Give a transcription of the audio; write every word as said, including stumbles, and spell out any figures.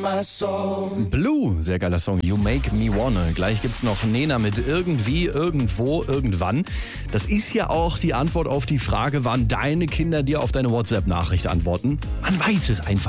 Blue, sehr geiler Song. You Make Me Wanna. Gleich gibt's noch Nena mit Irgendwie, Irgendwo, Irgendwann. Das ist ja auch die Antwort auf die Frage, wann deine Kinder dir auf deine WhatsApp-Nachricht antworten. Man weiß es einfach.